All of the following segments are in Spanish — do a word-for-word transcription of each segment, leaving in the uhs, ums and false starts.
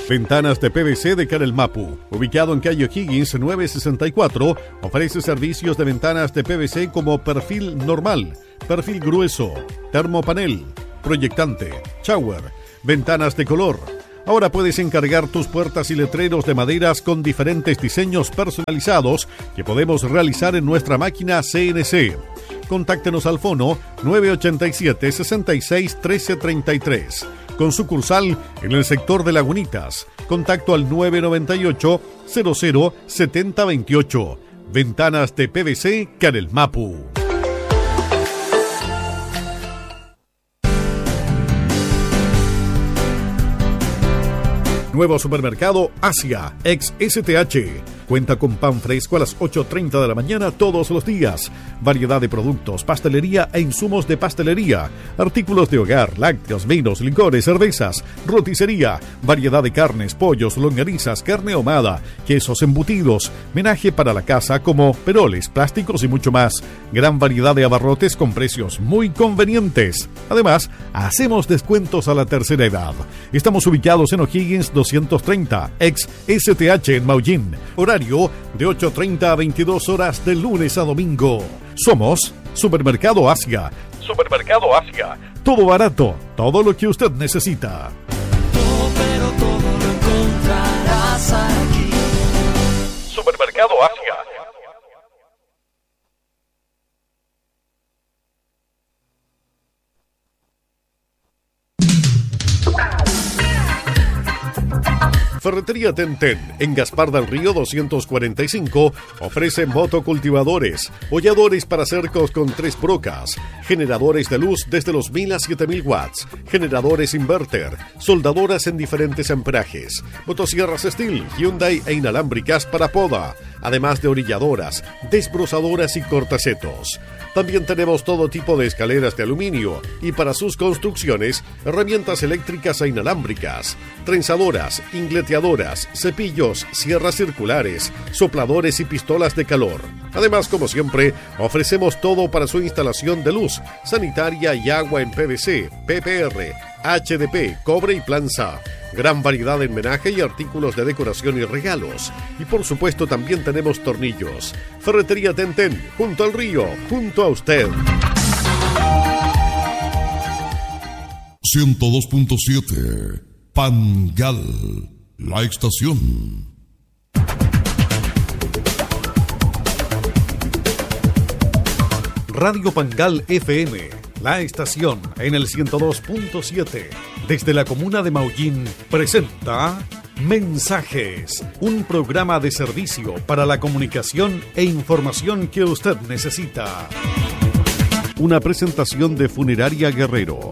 Ventanas de P V C de Carel Mapu, ubicado en calle O'Higgins nueve sesenta y cuatro, ofrece servicios de ventanas de P V C como perfil normal, perfil grueso, termopanel, proyectante, shower, ventanas de color. Ahora puedes encargar tus puertas y letreros de maderas con diferentes diseños personalizados que podemos realizar en nuestra máquina C N C. Contáctenos al fono nueve ocho siete, seis seis uno tres tres tres. Con sucursal en el sector de Lagunitas. Contacto al nueve nueve ocho, cero cero siete cero dos ocho. Ventanas de P V C Carel Mapu. Nuevo supermercado Asia, ex S T H. Cuenta con pan fresco a las ocho treinta de la mañana todos los días. Variedad de productos, pastelería e insumos de pastelería. Artículos de hogar, lácteos, vinos, licores, cervezas, roticería. Variedad de carnes, pollos, longanizas, carne ahumada, quesos embutidos. Menaje para la casa como peroles, plásticos y mucho más. Gran variedad de abarrotes con precios muy convenientes. Además, hacemos descuentos a la tercera edad. Estamos ubicados en O'Higgins doscientos treinta, ex S T H en Maullín. Horario de ocho treinta a veintidós horas de lunes a domingo. Somos Supermercado Asia. Supermercado Asia. Todo barato, todo lo que usted necesita. Todo, pero todo lo encontrarás aquí. Supermercado Asia. Ferretería Tenten, en Gaspar del Río doscientos cuarenta y cinco, ofrece motocultivadores, holladores para cercos con tres brocas, generadores de luz desde los mil a siete mil watts, generadores inverter, soldadoras en diferentes amperajes, motosierras Steel, Hyundai e inalámbricas para poda, además de orilladoras, desbrozadoras y cortacetos. También tenemos todo tipo de escaleras de aluminio y para sus construcciones, herramientas eléctricas e inalámbricas, trenzadoras, ingleteadoras, cepillos, sierras circulares, sopladores y pistolas de calor. Además, como siempre, ofrecemos todo para su instalación de luz, sanitaria y agua en P V C, P P R, H D P, cobre y planza. Gran variedad en menaje y artículos de decoración y regalos. Y por supuesto también tenemos tornillos. Ferretería Tenten, junto al río, junto a usted. ciento dos punto siete Pangal, la estación. Radio Pangal F M, la estación en el ciento dos punto siete. Desde la comuna de Maullín presenta Mensajes, un programa de servicio para la comunicación e información que usted necesita. Una presentación de Funeraria Guerrero.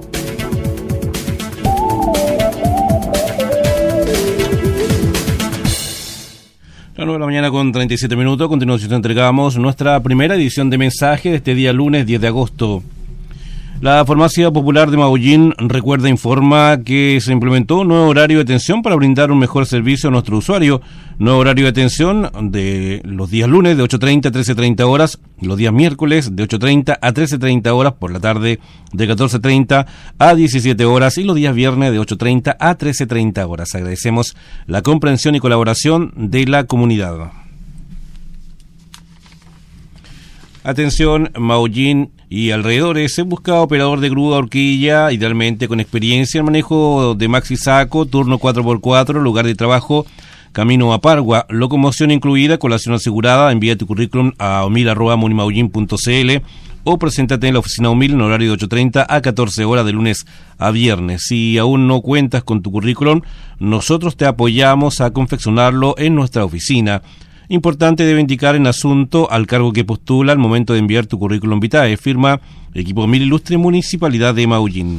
Las nueve de la mañana con treinta y siete minutos. A continuación entregamos nuestra primera edición de Mensajes de este día lunes diez de agosto. La Farmacia Popular de Maullín recuerda, informa que se implementó un nuevo horario de atención para brindar un mejor servicio a nuestro usuario. Nuevo horario de atención de los días lunes de ocho treinta a trece treinta horas, los días miércoles de ocho treinta a trece treinta horas, por la tarde de catorce treinta a diecisiete horas y los días viernes de ocho treinta a trece treinta horas. Agradecemos la comprensión y colaboración de la comunidad. Atención, Maullín y alrededores, se busca operador de grúa horquilla, idealmente con experiencia en manejo de maxi saco, turno cuatro por cuatro, lugar de trabajo, camino a Pargua, locomoción incluida, colación asegurada. Envía tu currículum a omil arroba munimaullín punto c l o preséntate en la oficina Omil en horario de ocho treinta a catorce horas de lunes a viernes. Si aún no cuentas con tu currículum, nosotros te apoyamos a confeccionarlo en nuestra oficina. Importante, debe indicar en asunto al cargo que postula al momento de enviar tu currículum vitae. Firma Equipo Mil Ilustre, Municipalidad de Maullín.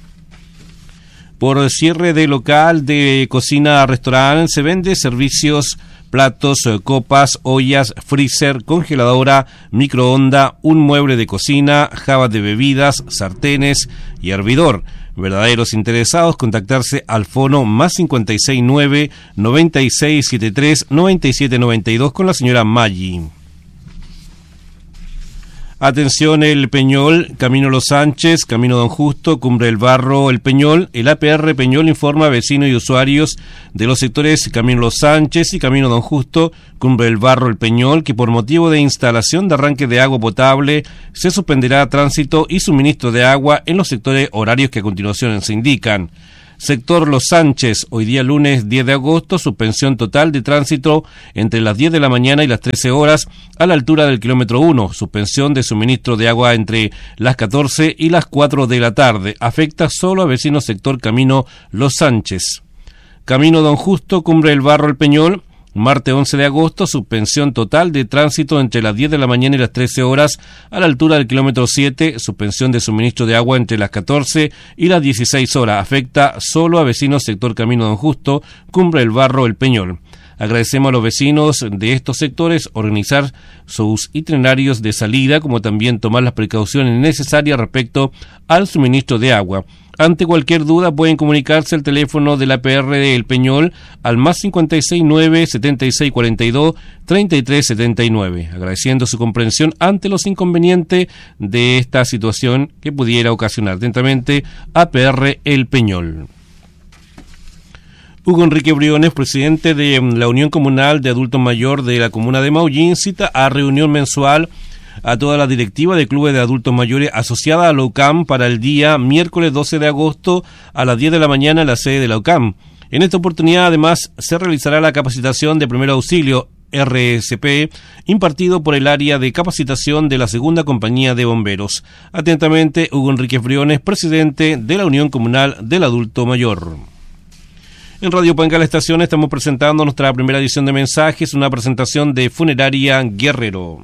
Por cierre de local de cocina restaurante, se vende servicios, platos, copas, ollas, freezer, congeladora, microonda, un mueble de cocina, jabas de bebidas, sartenes y hervidor. Verdaderos interesados, contactarse al fono más cincuenta y seis nueve, noventa y seis setenta y tres, noventa y siete noventa y dos con la señora Maggi. Atención, El Peñol, Camino Los Sánchez, Camino Don Justo, Cumbre del Barro, El Peñol. El A P R Peñol informa a vecinos y usuarios de los sectores Camino Los Sánchez y Camino Don Justo, Cumbre del Barro, El Peñol, que por motivo de instalación de arranque de agua potable se suspenderá tránsito y suministro de agua en los sectores horarios que a continuación se indican. Sector Los Sánchez, hoy día lunes diez de agosto, suspensión total de tránsito entre las diez de la mañana y las trece horas a la altura del kilómetro uno, suspensión de suministro de agua entre las catorce y las cuatro de la tarde, afecta solo a vecinos sector Camino Los Sánchez. Camino Don Justo, Cumbre del Barro, El Peñol, martes once de agosto, suspensión total de tránsito entre las diez de la mañana y las trece horas a la altura del kilómetro siete, suspensión de suministro de agua entre las catorce y las dieciséis horas, afecta solo a vecinos sector Camino Don Justo, Cumbre del Barro, El Peñol. Agradecemos a los vecinos de estos sectores organizar sus itinerarios de salida, como también tomar las precauciones necesarias respecto al suministro de agua. Ante cualquier duda pueden comunicarse al teléfono de la A P R de El Peñol al más cincuenta y seis nueve, setenta y seis cuarenta y dos, treinta y tres setenta y nueve, agradeciendo su comprensión ante los inconvenientes de esta situación que pudiera ocasionar. Atentamente, A P R El Peñol. Hugo Enrique Briones, presidente de la Unión Comunal de Adultos Mayor de la Comuna de Maullín, cita a reunión mensual a toda la directiva de clubes de adultos mayores asociada a la U C A M para el día miércoles doce de agosto a las diez de la mañana en la sede de la U C A M. En esta oportunidad, además, se realizará la capacitación de primer auxilio R S P impartido por el área de capacitación de la segunda compañía de bomberos. Atentamente, Hugo Enrique Briones, presidente de la Unión Comunal del Adulto Mayor. En Radio Pangal Estación estamos presentando nuestra primera edición de mensajes, una presentación de Funeraria Guerrero.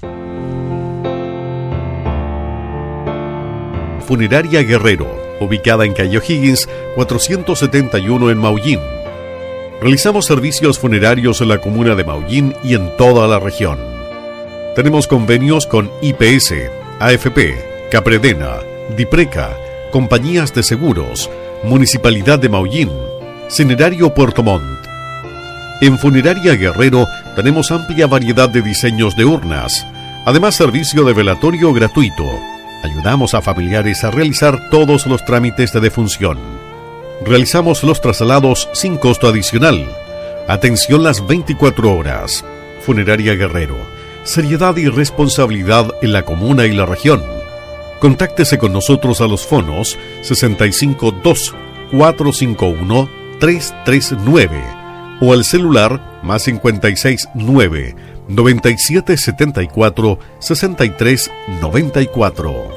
Funeraria Guerrero, ubicada en calle O'Higgins, cuatrocientos setenta y uno en Maullín. Realizamos servicios funerarios en la comuna de Maullín y en toda la región. Tenemos convenios con I P S, A F P, Capredena, Dipreca, compañías de seguros, Municipalidad de Maullín, Cinerario Puerto Montt. En Funeraria Guerrero tenemos amplia variedad de diseños de urnas, además servicio de velatorio gratuito. Ayudamos a familiares a realizar todos los trámites de defunción. Realizamos los traslados sin costo adicional. Atención las veinticuatro horas. Funeraria Guerrero. Seriedad y responsabilidad en la comuna y la región. Contáctese con nosotros a los fonos sesenta y cinco dos, cuatro cinco uno, tres tres nueve o al celular más cincuenta y seis nueve, noventa y siete setenta y cuatro, sesenta y tres noventa y cuatro.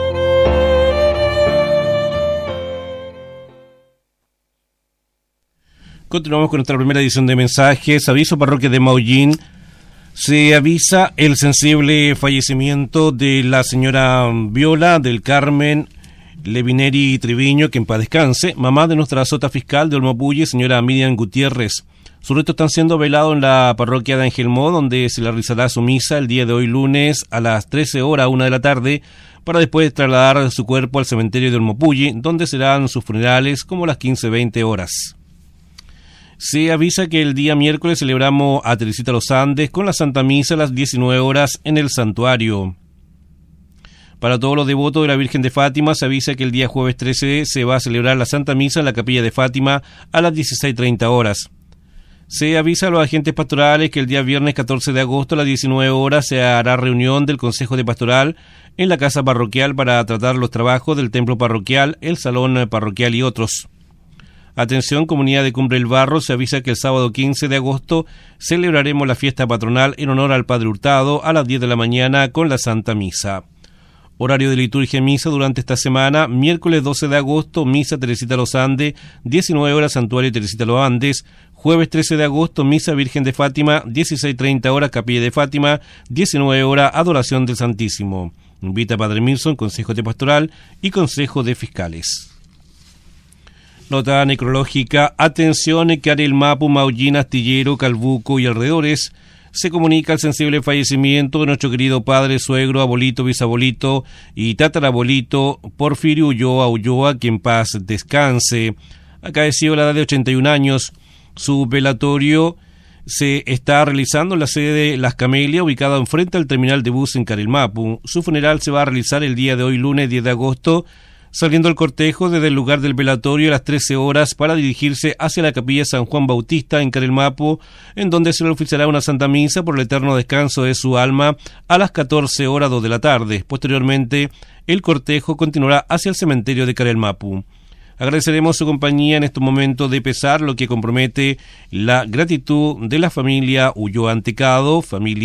Continuamos con nuestra primera edición de mensajes. Aviso parroquia de Maullín. Se avisa el sensible fallecimiento de la señora Viola del Carmen Levineri Triviño, que en paz descanse, mamá de nuestra sota fiscal de Olmopulli, señora Miriam Gutiérrez. Sus restos están siendo velados en la parroquia de Angelmó, donde se le realizará su misa el día de hoy lunes a las trece horas, una de la tarde, para después trasladar su cuerpo al cementerio de Olmopulli, donde serán sus funerales como a las quince veinte horas. Se avisa que el día miércoles celebramos a Teresita Los Andes con la Santa Misa a las diecinueve horas en el santuario. Para todos los devotos de la Virgen de Fátima, se avisa que el día jueves trece se va a celebrar la Santa Misa en la Capilla de Fátima a las dieciséis treinta horas. Se avisa a los agentes pastorales que el día viernes catorce de agosto a las diecinueve horas se hará reunión del Consejo de Pastoral en la Casa Parroquial para tratar los trabajos del Templo Parroquial, el Salón Parroquial y otros. Atención, comunidad de Cumbre del Barro, se avisa que el sábado quince de agosto celebraremos la fiesta patronal en honor al Padre Hurtado a las diez de la mañana con la Santa Misa. Horario de liturgia y misa durante esta semana: miércoles doce de agosto, misa Teresita Los Andes, diecinueve horas, Santuario Teresita Los Andes. Jueves trece de agosto, misa Virgen de Fátima, dieciséis treinta horas, Capilla de Fátima, diecinueve horas, adoración del Santísimo. Invita a Padre Milson, Consejo de Pastoral y Consejo de Fiscales. Nota necrológica: atención, que Ariel Mapu, Maullín, Astillero, Calbuco y alrededores. Se comunica el sensible fallecimiento de nuestro querido padre, suegro, abuelito, bisabuelito y tatarabuelito Porfirio Ulloa Ulloa, que en paz descanse. Acaeció a la edad de ochenta y un años. Su velatorio se está realizando en la sede de Las Camelias, ubicada enfrente al terminal de bus en Carelmapu. Su funeral se va a realizar el día de hoy, lunes diez de agosto, saliendo el cortejo desde el lugar del velatorio a las trece horas para dirigirse hacia la capilla San Juan Bautista en Carelmapu, en donde se le oficiará una santa misa por el eterno descanso de su alma a las catorce horas dos de la tarde. Posteriormente, el cortejo continuará hacia el cementerio de Carelmapu. Agradeceremos su compañía en estos momentos de pesar, lo que compromete la gratitud de la familia Ulloa Antecado, familia